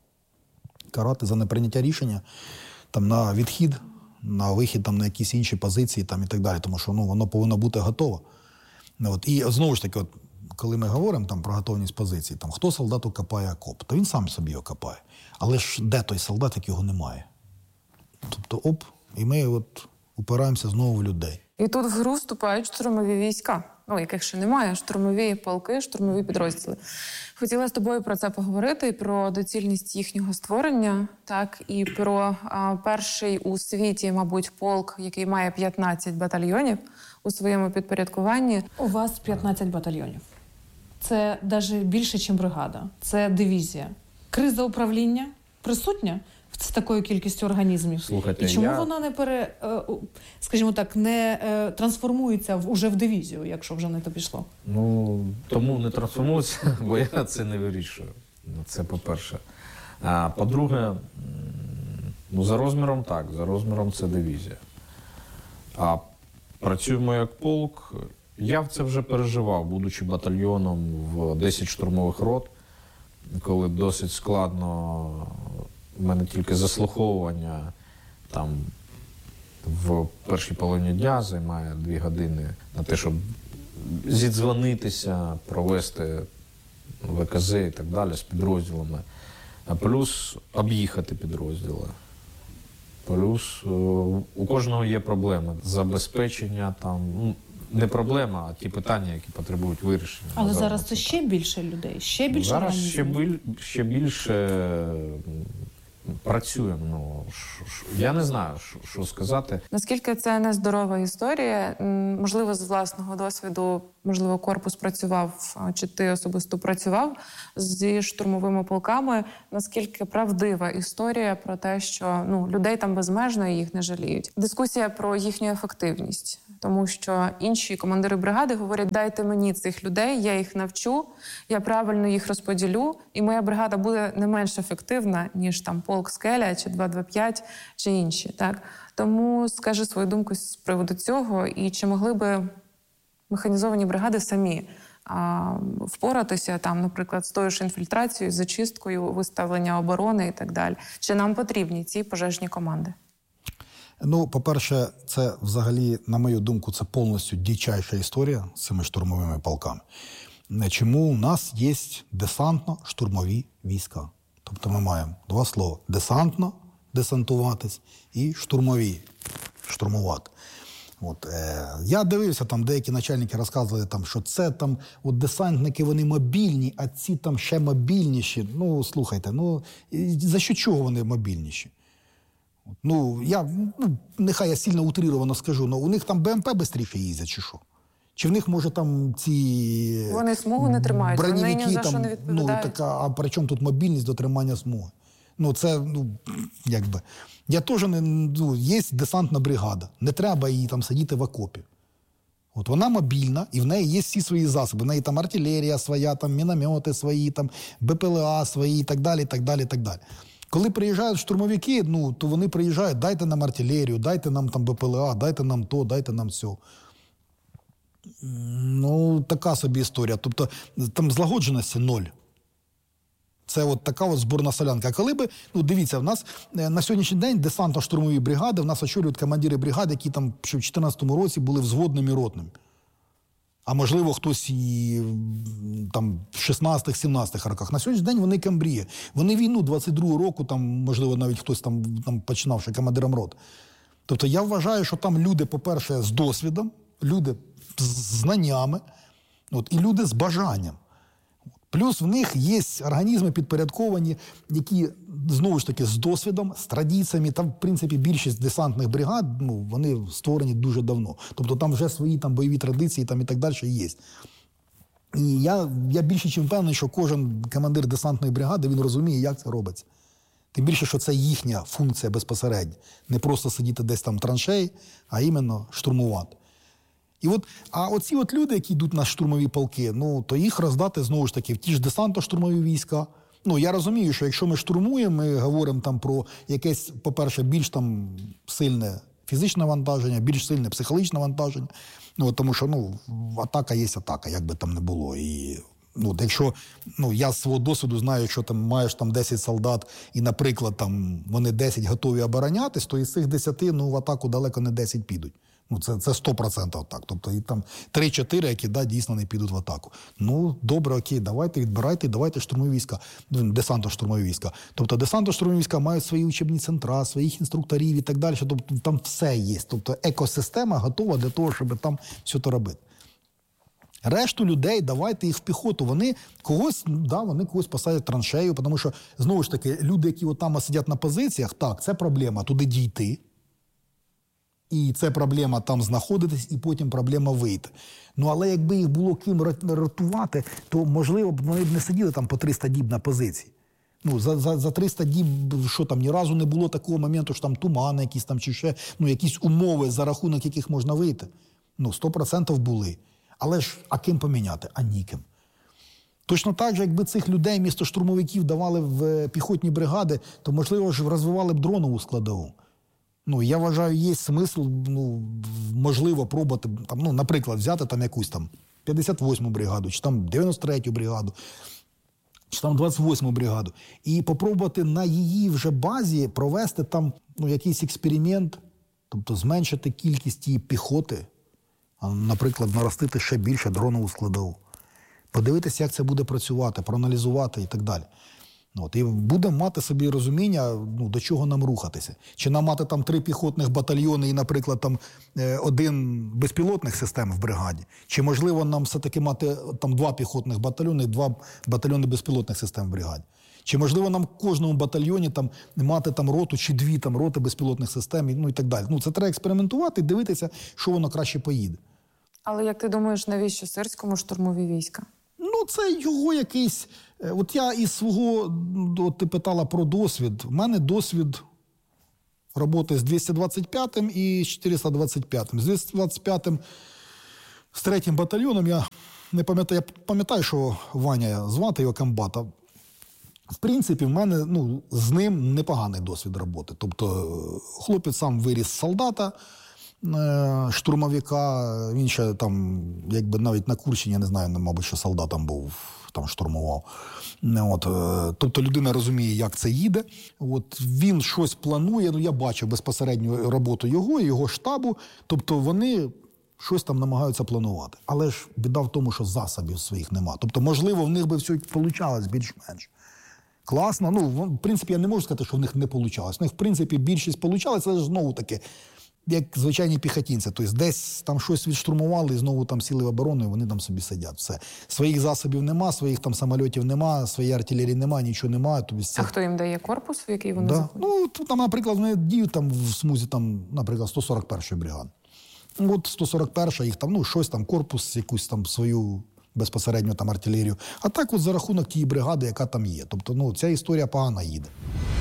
карати за неприйняття рішення там, на відхід, на вихід там, на якісь інші позиції там, і так далі, тому що ну, воно повинно бути готово. От. І знову ж таки, от, коли ми говоримо там, про готовність позицій, там, хто солдату копає окоп, то він сам собі його копає. Але ж де той солдат, як його немає? Тобто, оп, і ми от упираємося знову в людей. І тут в гру вступають штурмові війська, ну, яких ще немає, штурмові полки, штурмові підрозділи. Хотіла з тобою про це поговорити, про доцільність їхнього створення, так, і про а, перший у світі, мабуть, полк, який має п'ятнадцять батальйонів у своєму підпорядкуванні. У вас п'ятнадцять батальйонів. Це навіть більше, ніж бригада. Це дивізія. Криза управління присутня з такою кількістю організмів. Слухайте, і чому я... вона не пере, скажімо так, не трансформується в, уже в дивізію, якщо вже не то пішло? Ну, тому не трансформується, бо я це не вирішую. Це по-перше. А по-друге, ну, за розміром так, за розміром це дивізія. А працюємо як полк. Я в це вже переживав, будучи батальйоном в десять штурмових рот, коли досить складно, в мене тільки заслуховування там в першій половині дня займає дві години на те, щоб зідзвонитися, провести В К З і так далі з підрозділами. А плюс об'їхати підрозділи. Плюс у кожного є проблеми. Забезпечення там, ну, не проблема, а ті питання, які потребують вирішення. Але зараз це ще більше людей, ще більше Зараз організмів. ще, біль, ще більше працюємо. Ну, ш, ш, я не знаю, що, що сказати. Наскільки це нездорова історія, можливо, з власного досвіду, можливо, корпус працював, чи ти особисто працював зі штурмовими полками, наскільки правдива історія про те, що ну, людей там безмежно і їх не жаліють. Дискусія про їхню ефективність, тому що інші командири бригади говорять, дайте мені цих людей, я їх навчу, я правильно їх розподілю, і моя бригада буде не менш ефективна, ніж там полк «Скеля» чи два два п'ять чи інші. Так? Тому скажи свою думку з приводу цього, і чи могли би механізовані бригади самі а, впоратися, там, наприклад, з тою ж інфільтрацією, зачисткою, виставлення оборони і так далі. Чи нам потрібні ці пожежні команди? Ну, по-перше, це взагалі, на мою думку, це повністю дичайша історія з цими штурмовими полками. Чому у нас є десантно-штурмові війська? Тобто ми маємо два слова: десантно, десантуватись, і штурмові, штурмувати. От, е, я дивився, там деякі начальники розказували, там, що це там, от десантники, вони мобільні, а ці там ще мобільніші. Ну, слухайте, ну, за що чого вони мобільніші? От, ну, я, ну, нехай я сильно утрировано скажу, але у них там БМП швидше їздять, чи що? Чи в них, може, там ці... Вони смугу не тримають, вони ні за там, що не відповідають. Ну, така, а при чому тут мобільність до тримання смуги? Ну, це, ну, якби... Я теж не... Ну, є десантна бригада. Не треба їй там сидіти в окопі. От вона мобільна, і в неї є всі свої засоби. В неї там артилерія своя, там міномети свої, там БПЛА свої і так далі, і так далі, і так далі. Коли приїжджають штурмовики, ну, то вони приїжджають, дайте нам артилерію, дайте нам там БПЛА, дайте нам то, дайте нам все. Ну, така собі історія. Тобто, там злагодженості ноль. Це от така от зборна солянка. А коли би, ну, дивіться, в нас на сьогоднішній день десантно-штурмові бригади, в нас очолюють командири бригад, які там ще в чотирнадцятому році були взводними і ротними. А можливо, хтось і там в шістнадцятих-сімнадцятих роках. На сьогоднішній день вони камбрії. Вони війну двадцять другого року, там, можливо, навіть хтось там, там починав ще командиром рот. Тобто я вважаю, що там люди, по-перше, з досвідом, люди з знаннями, от, і люди з бажанням. Плюс в них є організми підпорядковані, які, знову ж таки, з досвідом, з традиціями. Там, в принципі, більшість десантних бригад, ну, вони створені дуже давно. Тобто там вже свої там, бойові традиції там, і так далі є. І я, я більше чим впевнений, що кожен командир десантної бригади, він розуміє, як це робиться. Тим більше, що це їхня функція безпосередньо. Не просто сидіти десь там в траншеї, а іменно штурмувати. І от, а оці от люди, які йдуть на штурмові полки, ну, то їх роздати, знову ж таки, в ті ж десантно-штурмові війська. Ну, я розумію, що якщо ми штурмуємо, ми говоримо там про якесь, по-перше, більш там сильне фізичне навантаження, більш сильне психологічне навантаження. Ну, тому що, ну, атака є атака, як би там не було. І, ну, якщо, ну, я з свого досвіду знаю, якщо там маєш там десять солдат і, наприклад, там вони десять готові оборонятись, то із цих десяти, ну, в атаку далеко не десять підуть. Ну, це, це сто відсотків так. Тобто, і там три-чотири, які, да, дійсно не підуть в атаку. Ну, добре, окей, давайте, відбирайте, давайте штурмові війська, десантно-штурмові війська. Тобто, десантно-штурмові війська мають свої учебні центра, своїх інструкторів і так далі. Тобто, там все є. Тобто, екосистема готова для того, щоб там все це робити. Решту людей, давайте їх в піхоту. Вони когось, да, вони когось посадять траншею, тому що, знову ж таки, люди, які от там сидять на позиціях, так, це проблема, туди дійти. І це проблема там знаходитись, і потім проблема вийти. Ну, але якби їх було ким ротувати, то, можливо, вони б не сиділи там по триста діб на позиції. Ну, за, за, за триста діб, що там, ні разу не було такого моменту, що там тумани якісь там, чи ще, ну, якісь умови, за рахунок яких можна вийти. Ну, сто відсотків були. Але ж, а ким поміняти? А ніким. Точно так же, якби цих людей, місто штурмовиків, давали в піхотні бригади, то, можливо, ж розвивали б дронову складову. Ну, я вважаю, є смисл, ну, можливо, пробувати, там, ну, наприклад, взяти там якусь там п'ятдесят восьму бригаду, чи там дев'яносто третю бригаду, чи там двадцять восьму бригаду, і попробувати на її вже базі провести там, ну, якийсь експеримент, тобто зменшити кількість її піхоти, а, наприклад, наростити ще більше дронову складову. Подивитися, як це буде працювати, проаналізувати і так далі. От, і будемо мати собі розуміння, ну, до чого нам рухатися. Чи нам мати там три піхотних батальйони і, наприклад, там один безпілотних систем в бригаді? Чи, можливо, нам все-таки мати там два піхотних батальйони і два батальйони безпілотних систем в бригаді? Чи, можливо, нам в кожному батальйоні там, мати там, роту чи дві там, роти безпілотних систем, ну і так далі. Ну, це треба експериментувати і дивитися, що воно краще поїде. Але як ти думаєш, навіщо Сирському штурмові війська? Ну, це його якийсь... От я із свого... От ти питала про досвід. У мене досвід роботи з двісті двадцять п'ятим і з чотириста двадцять п'ятим. З двісті двадцять п'ятим, з третім батальйоном, я не пам'ятаю, я пам'ятаю, що Ваня звати його комбата. В принципі, в мене ну, з ним непоганий досвід роботи. Тобто хлопець сам виріс з солдата, штурмовика, він ще там, якби навіть на Курщині, я не знаю, мабуть, що солдатом був, там штурмував. От, тобто людина розуміє, як це їде. От, він щось планує, ну я бачив безпосередньо роботу його і його штабу, тобто вони щось там намагаються планувати. Але ж біда в тому, що засобів своїх нема. Тобто, можливо, в них би все вийшло більш-менш. Класно, ну, в принципі, я не можу сказати, що в них не вийшло. В них, в принципі, більшість вийшла, це ж знову таки, як звичайні піхотинці. Тобто десь там щось відштурмували і знову там сіли в оборону, і вони там собі сидять. Все. Своїх засобів нема, своїх там самольотів нема, своєї артилерії нема, нічого нема. Тобто це... А хто їм дає корпус, в який вони да. заходять? Ну, там, наприклад, вони діють там в смузі, там, наприклад, сто сорок першої бригади. От сто сорок перша, їх там, ну, щось там, корпус, якусь там свою безпосередньо там артилерію. А так от за рахунок тієї бригади, яка там є. Тобто, ну, ця історія погано їде.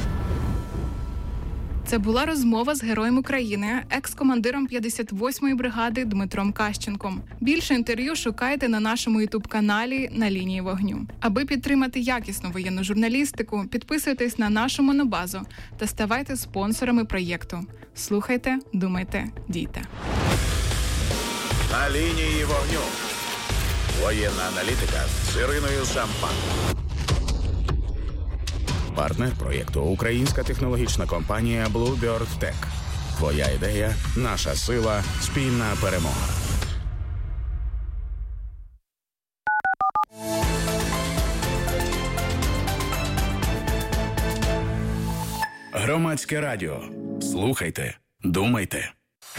Це була розмова з героєм України, екс-командиром п'ятдесят восьмої бригади Дмитром Кащенком. Більше інтерв'ю шукайте на нашому ютуб-каналі «На лінії вогню». Аби підтримати якісну воєнну журналістику, підписуйтесь на нашу монобазу та ставайте спонсорами проєкту. Слухайте, думайте, дійте. На лінії вогню. Воєнна аналітика з Іриною Шампан. Партнер проєкту – українська технологічна компанія Blue Bird Tech. Твоя ідея – наша сила, спільна перемога. Громадське радіо. Слухайте, думайте.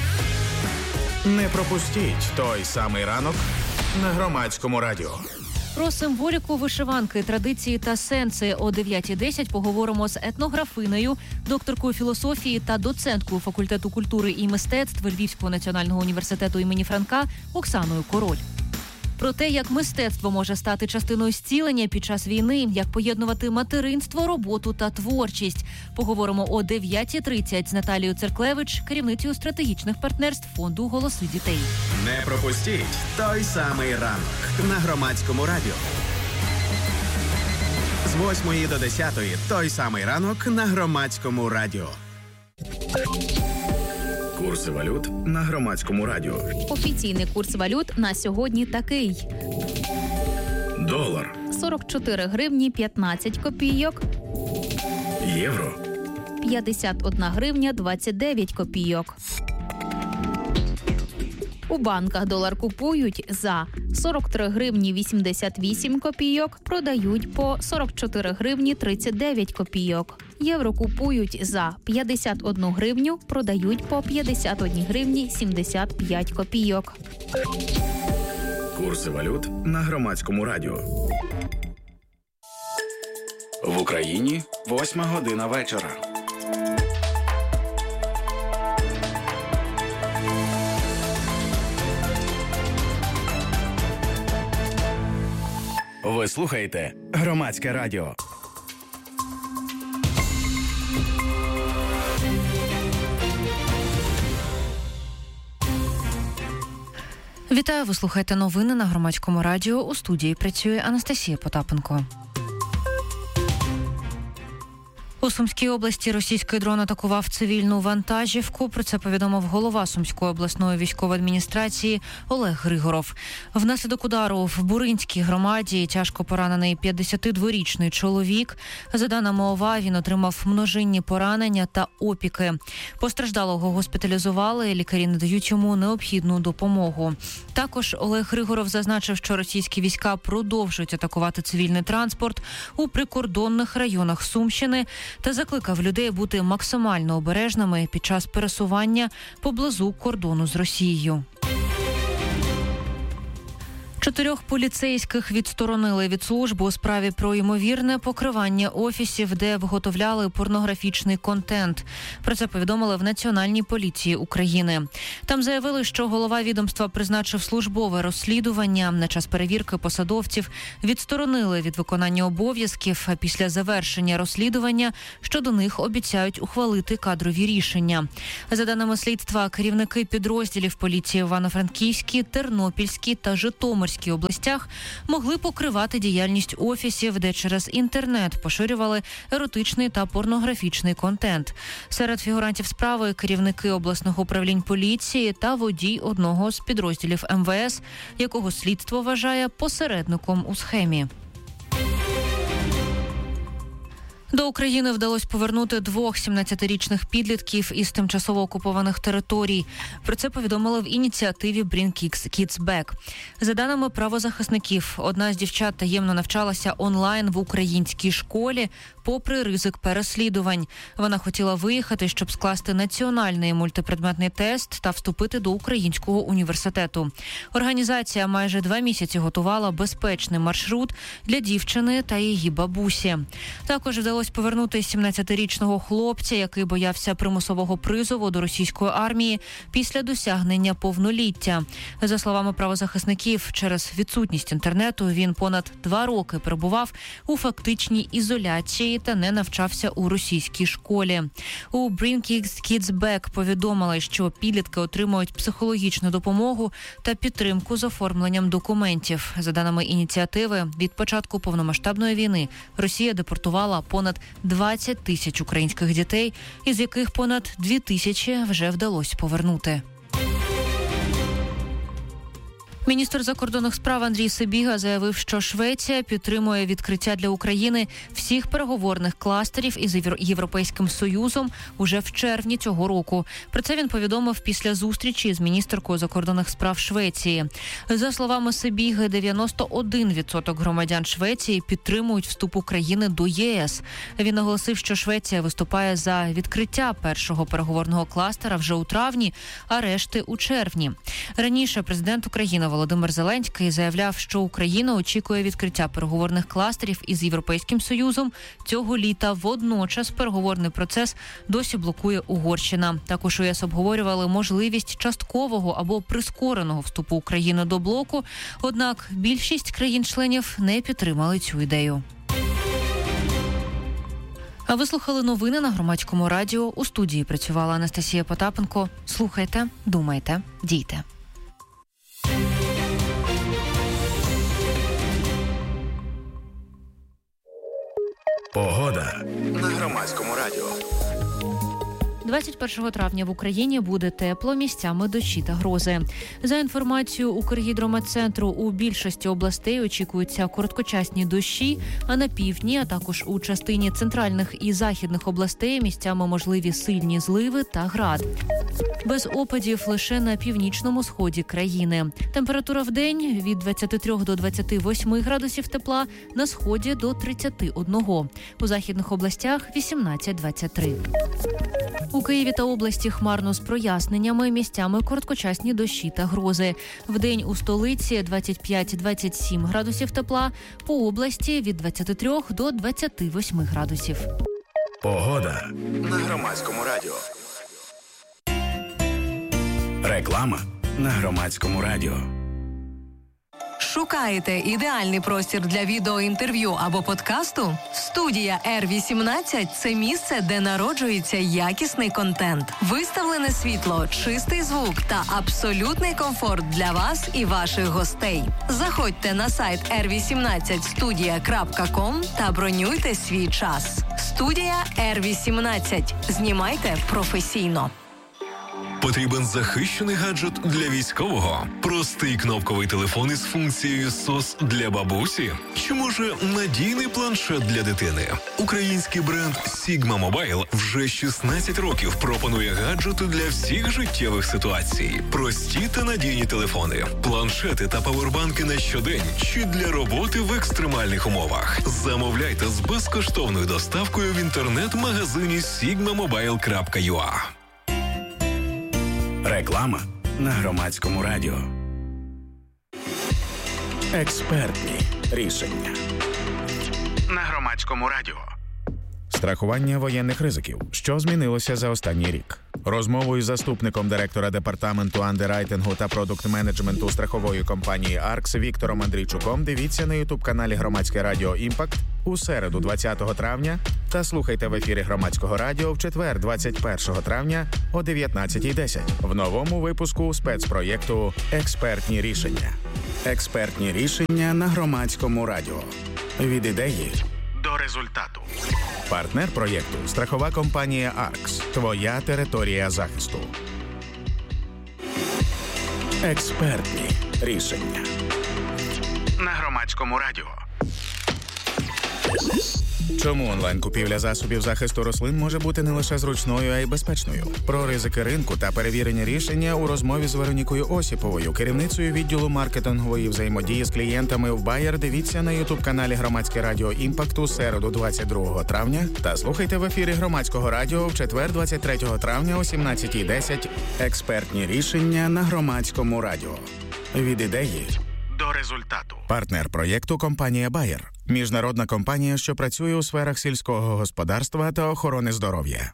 Не пропустіть той самий ранок на Громадському радіо. Про символіку вишиванки, традиції та сенси о дев'ятій десять поговоримо з етнографинею, докторкою філософії та доценткою факультету культури і мистецтв Львівського національного університету імені Франка Оксаною Король. Про те, як мистецтво може стати частиною зцілення під час війни, як поєднувати материнство, роботу та творчість. Поговоримо о дев'ятій тридцять з Наталією Церклевич, керівницею стратегічних партнерств фонду «Голоси дітей». Не пропустіть той самий ранок на Громадському радіо. З восьмої до десятої той самий ранок на Громадському радіо. Курси валют на Громадському радіо. Офіційний курс валют на сьогодні такий. Долар. сорок чотири гривні п'ятнадцять копійок. Євро. п'ятдесят одна гривня двадцять дев'ять копійок. У банках долар купують за сорок три гривні вісімдесят вісім копійок, продають по сорок чотири гривні тридцять дев'ять копійок. Євро купують за п'ятдесят одну гривню, продають по п'ятдесят одна гривні сімдесят п'ять копійок. Курси валют на Громадському радіо. В Україні восьма година вечора. Ви слухаєте Громадське радіо. Вітаю, ви слухаєте новини на Громадському радіо. У студії працює Анастасія Потапенко. У Сумській області російський дрон атакував цивільну вантажівку. Про це повідомив голова Сумської обласної військової адміністрації Олег Григоров. Внаслідок удару в Буринській громаді тяжко поранений п'ятдесятидворічний чоловік. За даними ОВА, він отримав множинні поранення та опіки. Постраждалого госпіталізували, лікарі надають йому необхідну допомогу. Також Олег Григоров зазначив, що російські війська продовжують атакувати цивільний транспорт у прикордонних районах Сумщини та закликав людей бути максимально обережними під час пересування поблизу кордону з Росією. Чотирьох поліцейських відсторонили від служби у справі про ймовірне покривання офісів, де виготовляли порнографічний контент. Про це повідомили в Національній поліції України. Там заявили, що голова відомства призначив службове розслідування. На час перевірки посадовців відсторонили від виконання обов'язків, а після завершення розслідування щодо них обіцяють ухвалити кадрові рішення. За даними слідства, керівники підрозділів поліції в Івано-Франківській, Тернопільській та Житомирській областях могли покривати діяльність офісів, де через інтернет поширювали еротичний та порнографічний контент. Серед фігурантів справи керівники обласних управлінь поліції та водій одного з підрозділів ем ве ес, якого слідство вважає посередником у схемі. До України вдалося повернути двох сімнадцятирічних підлітків із тимчасово окупованих територій. Про це повідомили в ініціативі Bring Kids Back. За даними правозахисників, одна з дівчат таємно навчалася онлайн в українській школі, попри ризик переслідувань. Вона хотіла виїхати, щоб скласти національний мультипредметний тест та вступити до українського університету. Організація майже два місяці готувала безпечний маршрут для дівчини та її бабусі. Також вдалося повернути сімнадцятирічного хлопця, який боявся примусового призову до російської армії після досягнення повноліття. За словами правозахисників, через відсутність інтернету він понад два роки перебував у фактичній ізоляції та не навчався у російській школі. У Bring Kids Back повідомили, що підлітки отримують психологічну допомогу та підтримку з оформленням документів. За даними ініціативи, від початку повномасштабної війни Росія депортувала понад двадцять тисяч українських дітей, із яких понад дві тисячі вже вдалося повернути. Міністр закордонних справ Андрій Сибіга заявив, що Швеція підтримує відкриття для України всіх переговорних кластерів із Європейським Союзом уже в червні цього року. Про це він повідомив після зустрічі з міністеркою закордонних справ Швеції. За словами Сибіги, дев'яносто один відсоток громадян Швеції підтримують вступ України до ЄС. Він наголосив, що Швеція виступає за відкриття першого переговорного кластера вже у травні, а решти у червні. Раніше президент України Володимир Зеленський заявляв, що Україна очікує відкриття переговорних кластерів із Європейським Союзом цього літа. Водночас переговорний процес досі блокує Угорщина. Також у ЄС обговорювали можливість часткового або прискореного вступу України до блоку, однак більшість країн-членів не підтримали цю ідею. А ви слухали новини на Громадському радіо. У студії працювала Анастасія Потапенко. Слухайте, думайте, дійте. Погода на Громадському радіо. двадцять першого травня в Україні буде тепло, місцями дощі та грози. За інформацією Укргідрометцентру, у більшості областей очікуються короткочасні дощі, а на півдні, а також у частині центральних і західних областей місцями можливі сильні зливи та град. Без опадів лише на північному сході країни. Температура в день від двадцяти трьох до двадцяти восьми градусів тепла, на сході до тридцяти одного. У західних областях вісімнадцять - двадцять три. У Києві та області хмарно з проясненнями, місцями короткочасні дощі та грози. Вдень у столиці двадцять п'ять - двадцять сім градусів тепла, по області від двадцяти трьох до двадцяти восьми градусів. Погода на Громадському радіо. Реклама на Громадському радіо. Шукаєте ідеальний простір для відеоінтерв'ю або подкасту? Студія Р вісімнадцять – це місце, де народжується якісний контент. Виставлене світло, чистий звук та абсолютний комфорт для вас і ваших гостей. Заходьте на сайт ер вісімнадцять студія крапка ком та бронюйте свій час. Студія Р вісімнадцять. Знімайте професійно. Потрібен захищений гаджет для військового? Простий кнопковий телефон із функцією сос для бабусі? Чи може надійний планшет для дитини? Український бренд Sigma Mobile вже шістнадцять років пропонує гаджети для всіх життєвих ситуацій. Прості та надійні телефони, планшети та павербанки на щодень чи для роботи в екстремальних умовах. Замовляйте з безкоштовною доставкою в інтернет-магазині сігма мобайл крапка ю а. Реклама на Громадському радіо. Експертні рішення. На Громадському радіо. Страхування воєнних ризиків. Що змінилося за останній рік? Розмову із заступником директора департаменту андеррайтингу та продукт-менеджменту страхової компанії «Аркс» Віктором Андрійчуком дивіться на ютуб-каналі Громадське радіо «Імпакт» у середу двадцятого травня та слухайте в ефірі Громадського радіо в четвер двадцять першого травня о дев'ятнадцятій десять в новому випуску спецпроєкту «Експертні рішення». Експертні рішення на Громадському радіо. Від ідеї до результату. Партнер проєкту – страхова компанія «Аркс». Твоя територія захисту. Експертні рішення. На Громадському радіо. Чому онлайн-купівля засобів захисту рослин може бути не лише зручною, а й безпечною? Про ризики ринку та перевірені рішення у розмові з Веронікою Осіповою, керівницею відділу маркетингової взаємодії з клієнтами в Bayer. Дивіться на ютуб-каналі Громадське радіо «Імпакт» у середу двадцять другого травня та слухайте в ефірі Громадського радіо в четвер двадцять третього травня о сімнадцятій десять. Експертні рішення на Громадському радіо. Від ідеї до результату. Партнер проєкту – компанія Bayer. Міжнародна компанія, що працює у сферах сільського господарства та охорони здоров'я.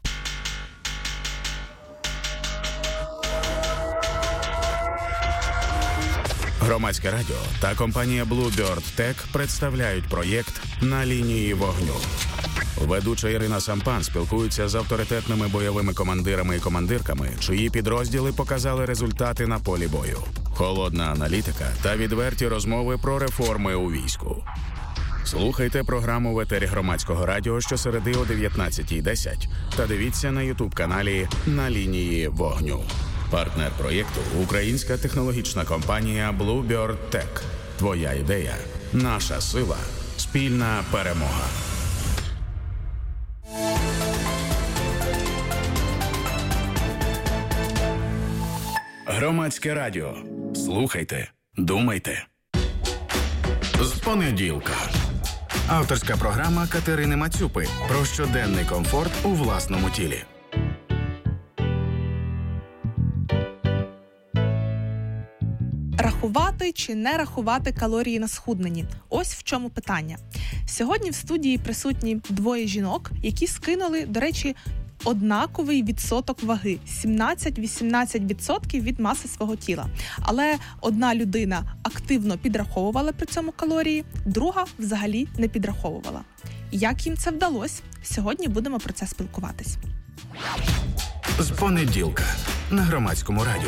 Громадське радіо та компанія Blue Bird Tech представляють проєкт «На лінії вогню». Ведуча Ірина Сампан спілкується з авторитетними бойовими командирами і командирками, чиї підрозділи показали результати на полі бою. Холодна аналітика та відверті розмови про реформи у війську. Слухайте програму в етері Громадського радіо щосереди о дев'ятнадцятій десять та дивіться на ютуб-каналі «На лінії вогню». Партнер проєкту – українська технологічна компанія Blue Bird Tech. Твоя ідея – наша сила. Спільна перемога. Громадське радіо. Слухайте, думайте. З понеділка. Авторська програма Катерини Мацюпи про щоденний комфорт у власному тілі. Рахувати чи не рахувати калорії на схудненні? Ось в чому питання. Сьогодні в студії присутні двоє жінок, які скинули, до речі, однаковий відсоток ваги – сімнадцять-вісімнадцять відсотків від маси свого тіла. Але одна людина активно підраховувала при цьому калорії, друга взагалі не підраховувала. Як їм це вдалося? Сьогодні будемо про це спілкуватись. З понеділка на Громадському радіо.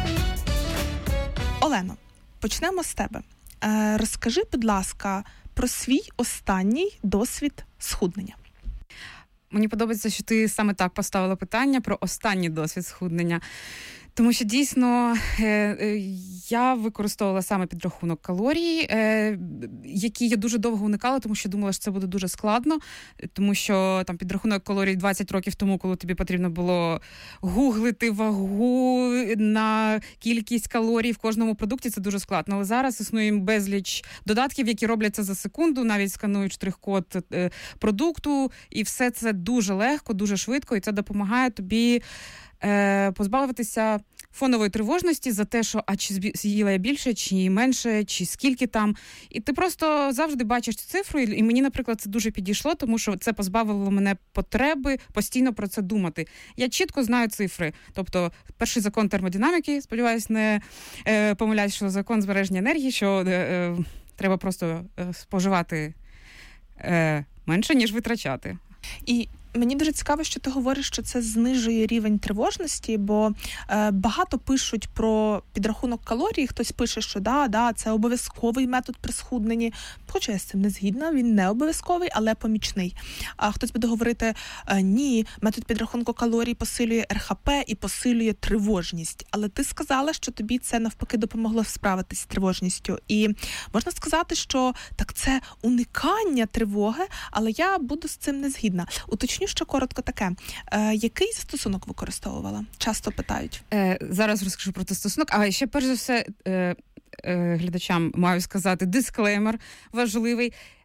Олено, почнемо з тебе. Е, розкажи, будь ласка, про свій останній досвід схуднення. Мені подобається, що ти саме так поставила питання про останній досвід схуднення. Тому що, дійсно, я використовувала саме підрахунок калорій, які я дуже довго уникала, тому що думала, що це буде дуже складно, тому що там підрахунок калорій двадцять років тому, коли тобі потрібно було гуглити вагу на кількість калорій в кожному продукті, це дуже складно. Але зараз існує безліч додатків, які робляться за секунду, навіть сканують штрих-код продукту, і все це дуже легко, дуже швидко, і це допомагає тобі позбавитися фонової тривожності за те, що а чи з'їла я більше, чи менше, чи скільки там. І ти просто завжди бачиш цю цифру, і мені, наприклад, це дуже підійшло, тому що це позбавило мене потреби постійно про це думати. Я чітко знаю цифри. Тобто, перший закон термодинаміки, сподіваюсь, не е, помиляюсь, що закон збереження енергії, що е, треба просто е, споживати е, менше, ніж витрачати. І мені дуже цікаво, що ти говориш, що це знижує рівень тривожності, бо е, багато пишуть про підрахунок калорій. Хтось пише, що да, да, це обов'язковий метод при схудненні. Хоча я з цим не згідна, він не обов'язковий, але помічний. А хтось буде говорити, е, ні, метод підрахунку калорій посилює ер ха пе і посилює тривожність. Але ти сказала, що тобі це навпаки допомогло справитися з тривожністю. І можна сказати, що так це уникання тривоги, але я буду з цим не згідна. Уточню ще коротко таке. Е, який застосунок використовувала? Часто питають. Е, зараз розкажу про застосунок. А ще, перш за все, е, е, глядачам маю сказати, дисклеймер важливий.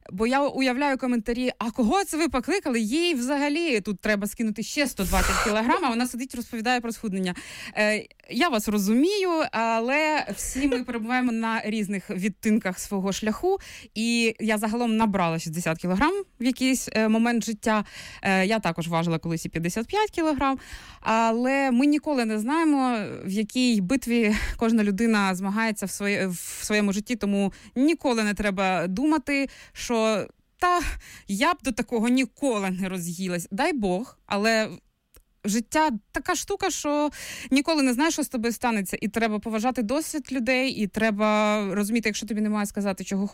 Бо я уявляю коментарі, а кого це ви покликали? Їй взагалі тут треба скинути ще сто двадцять кілограм, а вона сидить, розповідає про схуднення. Е, я вас розумію, але всі ми перебуваємо на різних відтинках свого шляху. І я загалом набрала шістдесят кілограм в якийсь е, момент життя. Е, я також важила колись і п'ятдесят п'ять кілограм. Але ми ніколи не знаємо, в якій битві кожна людина змагається в, своє, в своєму житті, тому ніколи не треба думати, що та я б до такого ніколи не роз'їлась. Дай Бог, але життя така штука, що ніколи не знаєш, що з тобою станеться. І треба поважати досвід людей, і треба розуміти, якщо тобі немає сказати, чого